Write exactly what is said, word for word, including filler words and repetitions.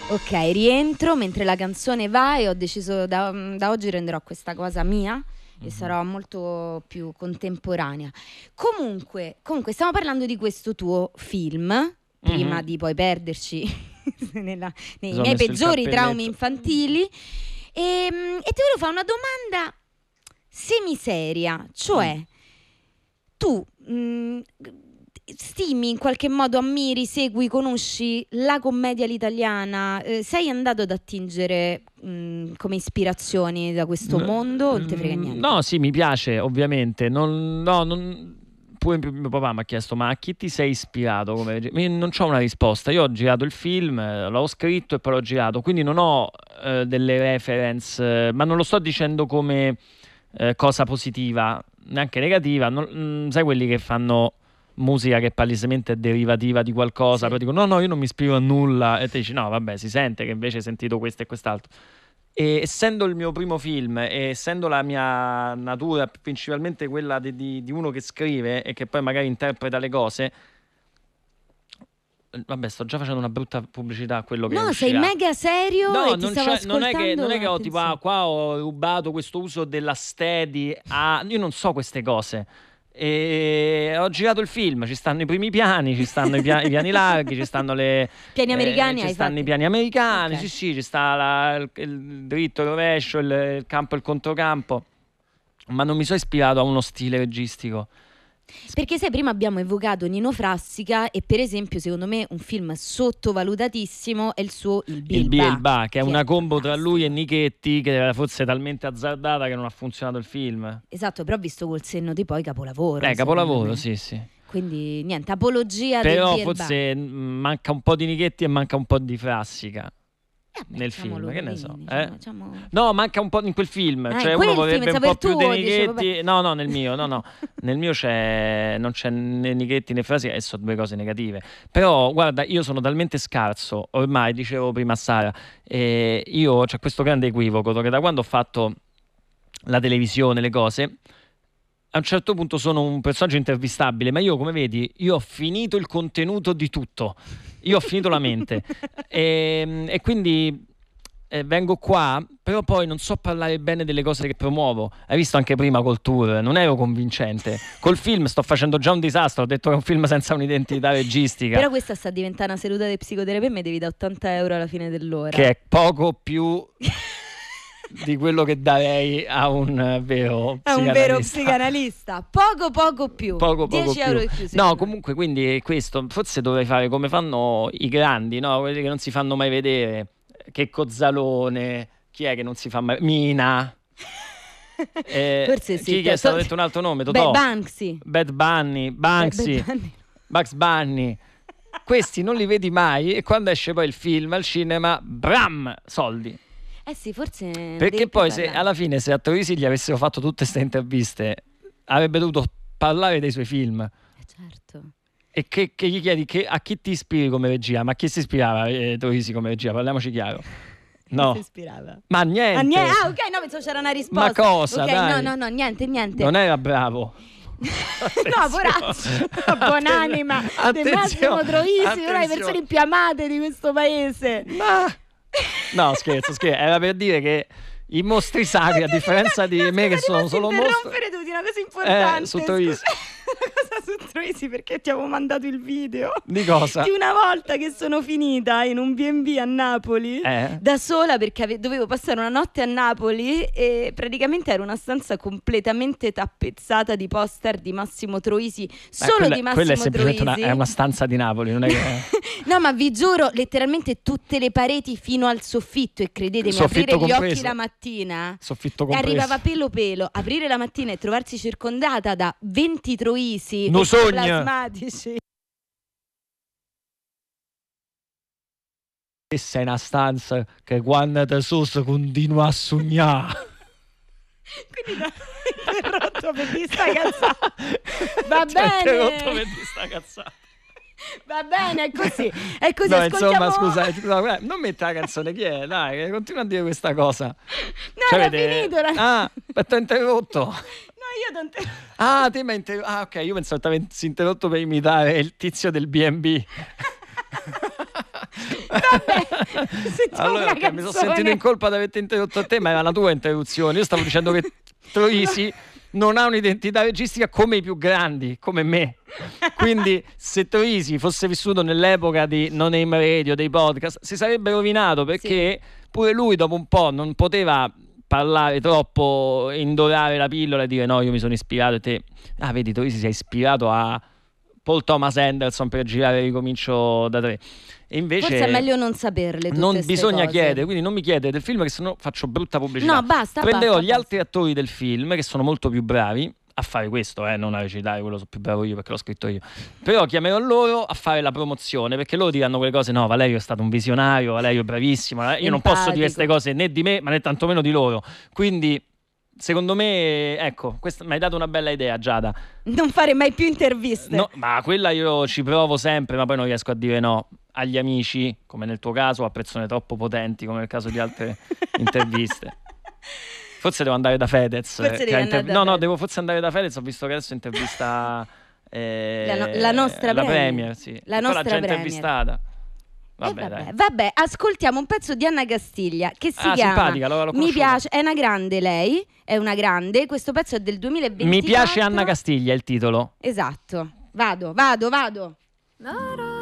Ok, rientro mentre la canzone va e ho deciso da, da oggi renderò questa cosa mia e sarò molto più contemporanea. Comunque, comunque stiamo parlando di questo tuo film, prima Mhm. di poi perderci nella- nei Mi sono miei messo il peggiori traumi cappelletto. infantili. E, e ti volevo fare una domanda semiseria, cioè tu mh, stimi in qualche modo, ammiri, segui, conosci la commedia all'italiana, eh, sei andato ad attingere mh, come ispirazioni da questo N- mondo o non te frega mm, niente? No, sì, mi piace, ovviamente. Non, no, non- Pure mio mio papà mi ha chiesto: ma a chi ti sei ispirato? Come... reg-?" Io non ho una risposta. Io ho girato il film, eh, l'ho scritto e poi l'ho girato, quindi non ho eh, delle reference, eh, ma non lo sto dicendo come eh, cosa positiva, neanche negativa. Non- mm, sai quelli che fanno musica che palesemente è derivativa di qualcosa, Sì. poi dico: no, no, io non mi ispiro a nulla, e te dici: no, vabbè, si sente che invece hai sentito questo e quest'altro. E essendo il mio primo film e essendo la mia natura principalmente quella di, di- di uno che scrive e che poi magari interpreta le cose, eh, vabbè, sto già facendo una brutta pubblicità a quello che No, sei uscirà. mega serio No, e ti non, stavo c'è- non è che, non ascoltando. è che ho tipo, ah, Attenzione. qua ho rubato questo uso della steady. a- Io non so queste cose. E ho girato il film, ci stanno i primi piani, ci stanno i, pia- i piani larghi, ci stanno le, Piani eh, americani ci hai stanno fatti? i piani americani, Ok. sì, sì, ci sta la- il, il dritto, il rovescio, il, il campo e il controcampo. Ma non mi sono ispirato a uno stile registico. Perché sai, prima abbiamo evocato Nino Frassica e per esempio secondo me un film sottovalutatissimo è il suo Il Il B e il Bilba, Ba, che è una combo tra lui e fantastico. Nichetti, che era forse talmente azzardata che non ha funzionato il film. Esatto, però visto col senno di poi capolavoro, Eh, secondo capolavoro, me. sì, sì. Quindi niente, apologia del Però Bilba. forse mm, manca un po' di Nichetti e manca un po' di Frassica Eh, beh, nel diciamo film, loro che ne lì, so. diciamo, Eh? diciamo... No, manca un po' in quel film. Ah, Cioè, in uno quel film, vorrebbe un pensavo po' il più dei tuo, dicevo, Nichetti. vabbè. No, no, nel mio, no, no. Nel mio c'è, non c'è né Nichetti né Frassica e sono due cose negative. Però, guarda, io sono talmente scarso, ormai, dicevo prima a Sara, eh, io c'è questo grande equivoco, che da quando ho fatto la televisione, le cose, a un certo punto sono un personaggio intervistabile, ma io, come vedi, io ho finito il contenuto di tutto. Io ho finito la mente. E, e quindi eh, vengo qua, però poi non so parlare bene delle cose che promuovo. Hai visto anche prima col tour, non ero convincente. Col film sto facendo già un disastro, ho detto che è un film senza un'identità registica, Però questa sta diventando una seduta di psicoterapia e mi devi da ottanta euro alla fine dell'ora. che è poco più di quello che darei a un eh, vero È un vero psicanalista. psicanalista. Poco poco più. Poco, poco dieci euro più. di più. No, secondo me. comunque, quindi è questo. Forse dovrei fare come fanno i grandi, no? Quelli che non si fanno mai vedere. Che Cozzalone, chi è che non si fa mai Mina. Eh, Forse sì. chi che è stato detto un altro nome? Beh, Totò. Banksy. Bad Bunny, Banksy, Beh, Bunny. Bugs Bunny. Questi non li vedi mai e quando esce poi il film al cinema, bram, soldi. Eh sì, forse Perché devi poi se parlare. alla fine se a Torisi gli avessero fatto tutte queste interviste, avrebbe dovuto parlare dei suoi film. Eh certo. E che, che gli chiedi che, a chi ti ispiri come regia? Ma a chi si ispirava eh, Torisi come regia? Parliamoci chiaro. No. Si ispirava. Ma niente. Ah, niente. Ah, ok, no, pensavo c'era una risposta. Ma cosa, Ok, dai. no, no, no, niente, niente. Non era bravo. No, poraccio, buonanima di Attenzione. Massimo Troisi, una delle Attenzione. persone più amate di questo paese. Ma... No, scherzo, scherzo. Era per dire che i mostri sacri, a differenza di No, me che scusa, sono ti posso solo mostri... interrompere tu di una cosa importante. Eh, su Troisi. scusa. Una cosa su Troisi, perché ti avevo mandato il video Di cosa? di una volta che sono finita in un bi e bi a Napoli Eh? da sola perché ave- dovevo passare una notte a Napoli e praticamente era una stanza completamente tappezzata di poster di Massimo Troisi, Eh, solo quella, di Massimo quella è semplicemente una, Troisi. è una stanza di Napoli, non è che... No, ma vi giuro, letteralmente tutte le pareti fino al soffitto e credetemi, Soffitto aprire gli compreso. occhi la mattina Soffitto e compreso. arrivava pelo pelo, aprire la mattina e trovarsi circondata da venti Troisi No sogno. plasmatici. Questa è una stanza che quando te sos continua a sognare. Quindi da interrotto per di sta cazzata. Va Ti ho interrotto bene. per di sta cazzata. Va bene, è così. È così, No, ascoltiamo... insomma, scusa, eh, no, guarda, non metta la canzone, chi è? Dai, continua a dire questa cosa. No, Cioè, era vede- finito. Era... Ah, ti ho interrotto. No, io t'ho inter- Ah, te mi hai interrotto. Ah, ok, io pensavo che ti avessi interrotto per imitare il tizio del bi e bi. Vabbè, sentiamo Allora, una ok, mi sono canzone. sentito in colpa di averti interrotto a te, ma era la tua interruzione. Io stavo dicendo che Troisi non ha un'identità registica come i più grandi, come me. Quindi se Troisi fosse vissuto nell'epoca di Non Name Radio, dei podcast, si sarebbe rovinato, perché sì, pure lui dopo un po' non poteva parlare troppo, indorare la pillola e dire no, io mi sono ispirato, e te, ah vedi, Troisi si è ispirato a Paul Thomas Anderson per girare Ricomincio da tre. E invece forse è meglio non saperle tutte non ste bisogna cose. chiedere, quindi non mi chiedere del film, che sennò faccio brutta pubblicità. No, basta, Prenderò basta, gli basta. altri attori del film, che sono molto più bravi a fare questo, eh, non a recitare, quello sono più bravo io perché l'ho scritto io. Però chiamerò loro a fare la promozione, perché loro diranno quelle cose, no, Valerio è stato un visionario, Valerio è bravissimo, io Empatico. non posso dire queste cose né di me, ma né tantomeno di loro. Quindi secondo me, ecco, mi hai dato una bella idea, Giada. Non fare mai più interviste. No, ma quella io ci provo sempre, ma poi non riesco a dire no agli amici, come nel tuo caso, a persone troppo potenti, come nel caso di altre interviste. Forse devo andare da Fedez. Forse che devi ha andare inter- da no, no, Fedez. devo forse andare da Fedez. Ho visto che adesso intervista eh, La, no- la nostra la Premier. Premier, sì. La Poi l'ha nostra già Premier. intervistata. Vabbè, Eh, vabbè, dai. vabbè, ascoltiamo un pezzo di Anna Castiglia che si Ah, chiama simpatica, l'ho- l'ho Mi conosciuta. piace, è una grande lei, è una grande, questo pezzo è del duemilaventiquattro. Mi piace Anna Castiglia, il titolo. Esatto, vado, vado, vado.